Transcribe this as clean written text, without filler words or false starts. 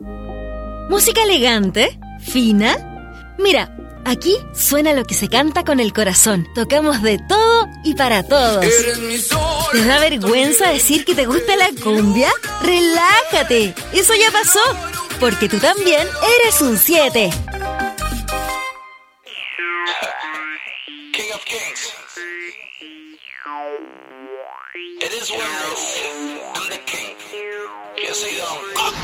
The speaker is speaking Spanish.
¿Música elegante? ¿Fina? Mira, aquí suena lo que se canta con el corazón. Tocamos de todo y para todos. ¿Te da vergüenza decir que te gusta la cumbia? ¡Relájate! Eso ya pasó, porque tú también eres un 7. King of Kings. It is what it is. I'm the king. Yes, he don't.